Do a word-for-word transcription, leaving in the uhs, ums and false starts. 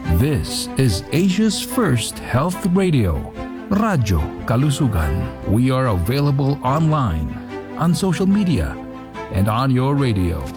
This is Asia's first health radio, Radyo Kalusugan. We are available online, on social media, and on your radio.